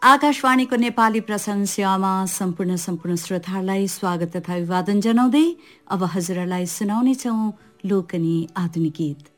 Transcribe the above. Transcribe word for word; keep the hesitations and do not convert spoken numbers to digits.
आकाशवाणीको नेपाली प्रसारण सेवामा सम्पूर्ण सम्पूर्ण श्रोताहरूलाई स्वागत तथा अभिवादन जनाउँदै अब हजुरहरूलाई सुनाउनेछौँ लोकनी आधुनिक गीत।